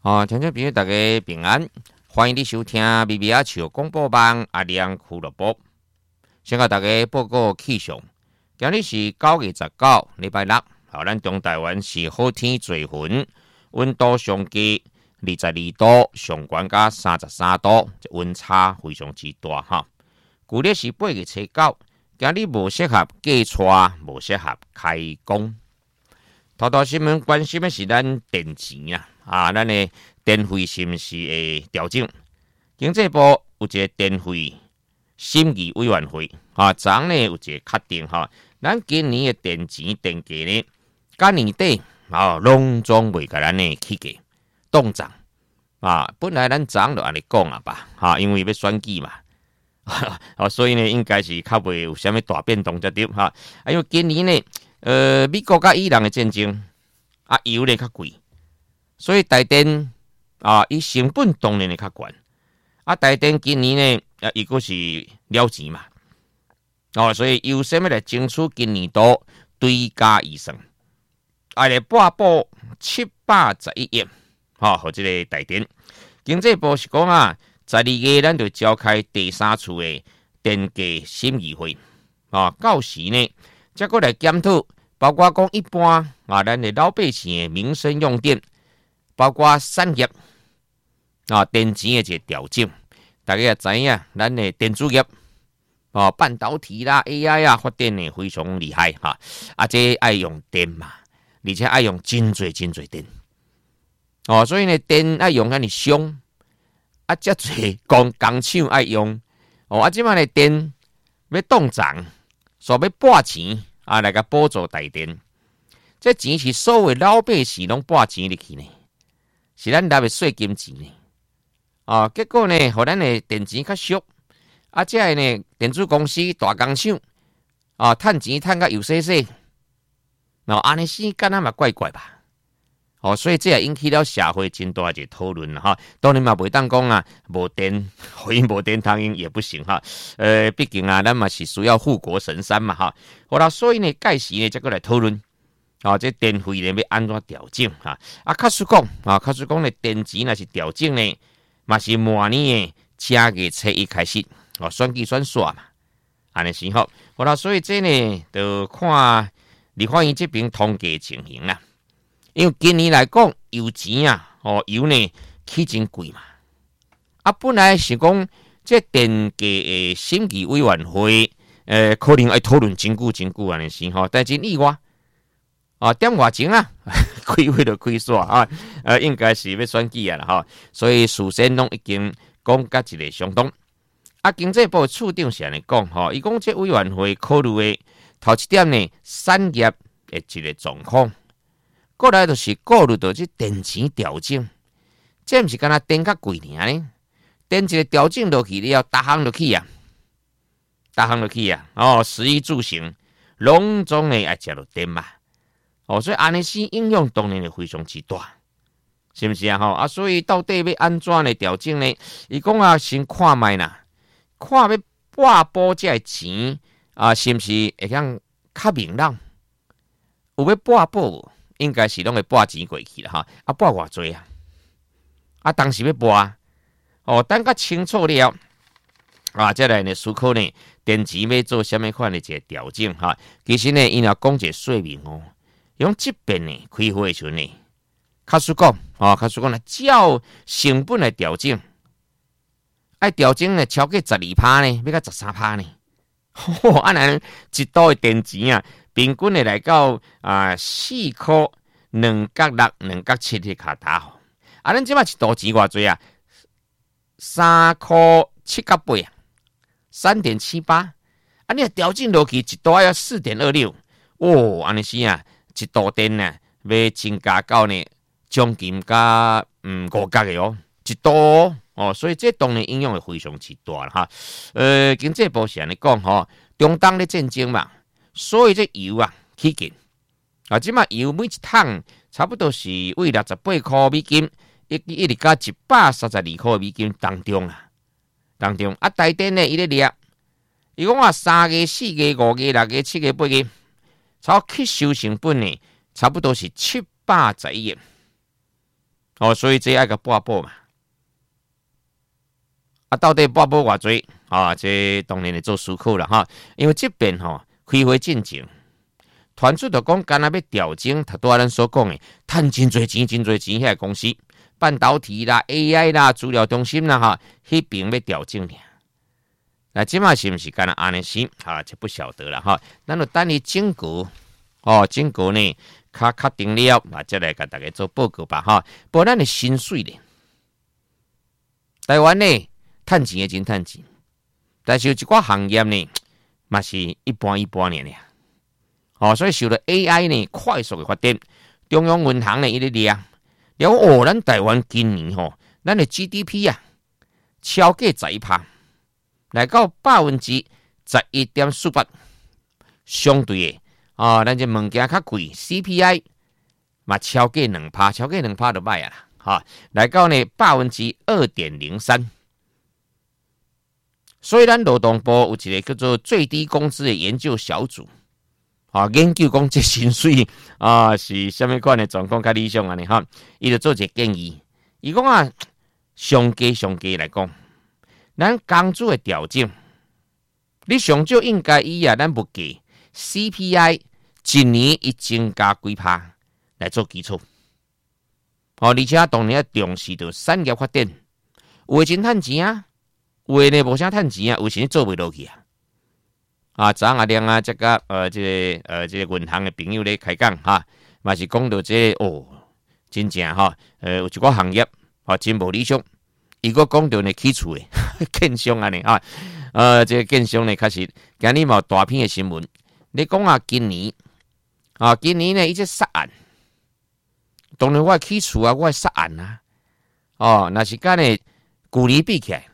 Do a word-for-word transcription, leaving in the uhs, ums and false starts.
哦，听众朋友大家平安，欢迎你收听咪咪仔笑广播网阿良俱乐部。先甲大家报告气象，今日是九月十九，礼拜六。好，咱中台湾是好天多云，温度上低二十二度，上悬到三十三度，温差非常之大哈。旧历是八月初九，今日无适合嫁娶，无适合开工。头条新闻关心的是咱电钱啊，啊，咱的电费是毋是会调整？经济部有一个电费审议委员会啊，昨呢有一个确定哈，咱今年的电钱电价呢，甲年底啊，拢总袂甲咱的起价冻涨啊。本来咱昨就安尼讲啊吧，哈，因为要选举嘛，啊，所以呢，应该是较袂有啥物大变动才对哈。啊，因为今年呢。呃，美国甲伊朗的战争，啊，油咧较贵，所以台电啊，伊成本当然会较悬。啊，台电今年呢，啊，伊个是了钱嘛，哦，所以优先要来争取今年度追加预算，啊，来拨补七百十一亿，吼、哦，互即个台电。经济部是讲啊，十二月咱就召开第三次的电价审议会，啊、哦，到时呢，再过来检讨。包括讲一般啊，咱的老百姓的民生用电，包括产业啊，电钱的一个调整，大家也知影，咱的电子业啊，半导体啦、A I 啊，发展的非常厉害哈。啊，这爱用电嘛，而且爱用真侪真侪电哦，所以呢，电爱用安尼凶啊，遮侪工工厂爱用哦，啊，即摆的电要冻涨，所要拨钱。啊，来个补助台电，这钱是所有老百姓拢拨钱入去呢，是咱纳的税金钱呢。啊，结果呢，互咱的电钱较俗，啊，这个呢，电子公司大工厂啊，趁钱趁甲油洗洗，然后安尼死干那嘛怪怪吧？哦，所以这也引起了社会真大一个讨论了哈。当然嘛，袂当讲啊，无电，互因无电通用也不行哈。呃，毕竟啊，咱嘛是需要护国神山嘛哈。好啦，所以呢，届时呢，再过来讨论，啊，这电费呢要安怎调整哈？啊，确实讲啊，确实讲呢，电钱若是调整呢，嘛是明年的正月初一开始，哦，选举选煞嘛，安尼是好。好啦，所以这呢，就看立法院这边统计情形啦。因为今年来讲，油钱啊，哦，油呢起真贵嘛。啊，本来是讲这电价的审议委员会，呃，可能要讨论真久真久安尼是吼，但真意外啊，点外钟啊，开会就开煞啊，呃，应该是要选举啊啦吼，所以事先拢已经讲甲一个相当。啊，经济部处长是安尼讲吼，伊讲这委员会考虑的头一点呢，产业的一个状况。过来就是顾虑到这电钱调整，这毋是干那电较贵尔呢？电一个调整落去，你要逐项落去啊，逐项落去啊，哦，食衣住行，拢总诶爱食到电嘛，哦，所以安尼是应用当然非常之大，是毋是啊？吼啊，所以到底要安怎来调整呢？伊讲啊，先看卖啦，看要拨补这钱啊，是毋是会向较明朗？有要拨补无？应该是拢会拨钱过去啦哈，啊拨偌济啊？啊当时要拨啊，哦等较清楚了，啊再来呢思考呢，电钱要做啥物款的一个调整哈？其实呢，伊若讲一个说明哦，用这边呢开会的时阵呢，卡实讲啊，卡实讲呢，照成本来调整，爱调整呢超过十二趴呢，要到十三趴呢，吼、哦，啊那一度的电钱啊。平均的来到啊四块两角六、两角七的卡达吼，啊，咱即摆一度钱偌济啊？三块七角八啊，三点七八。啊，你调整落去一度要四点二六，哦，安尼是啊，一度电呢要增加到呢将近加嗯五角的哦，一度哦，哦，所以这当然影响会非常之大啦哈。呃，经济部是安尼讲吼，中东的战争嘛。所以这油啊起价啊，即马油每一桶差不多是为六十八块美金，一一直到一百三十二块美金当中啊，当中啊，台电呢伊咧掠，伊讲话三个、四个、五个、六个、七个、八个，超吸收成本呢，差不多是七百十亿。 哦，所以这爱个拨补嘛。啊，到底拨补偌济？啊，这当然是做思考了哈。因为这边吼、哦、开会进程，传出就讲干那要调整，头拄咱所讲的，趁真侪钱、真侪钱遐公司，半导体啦、A I 啦、资料中心啦哈，迄边要调整俩。那即马是毋是干那安尼是？哈，就不晓得了哈。咱就等伊整个哦，整个呢，较确定了，啊，再来甲大家做报告吧哈。不过咱的薪水咧，台湾呢，趁钱诶真趁钱，但是有一寡行业呢，嘛是一般一般呢。哦，所以受到 A I 呢快速的发展，中央银行呢一直掠，了哦，咱台湾今年吼、哦，咱的 G D P 啊，超过十一趴。来到百分之十一点四八，相对的啊，咱这物件较贵 ，C P I 嘛超过两趴，超过两趴就歹啊啦，哈，来到呢百分之二点零三。所以咱劳动部有一个叫做最低工资的研究小组，啊，研究讲这薪水啊是什么款的状况较理想安尼哈，伊就做一个建议，伊讲啊，上低上低来讲。咱工资的调整，你上少应该以啊，咱不计 C P I 一年一增加几趴来做基础。哦，而且当然要重视到产业发展，有诶真趁钱啊，有诶呢无啥趁钱啊，有时做袂落去啊。啊，昨下亮啊，这个呃，这个呃，这个银行的朋友咧开讲哈，嘛是讲到这个、哦，真正哈，呃，有一个行业啊，真无理想。伊个讲到呢起厝诶，建商安尼啊，呃，这个建商呢，确实今日嘛有大篇诶新闻，你讲啊，今年啊，今年呢，伊这杀案，当然我起厝啊，我杀案啊，哦，那是干呢，旧年比起来，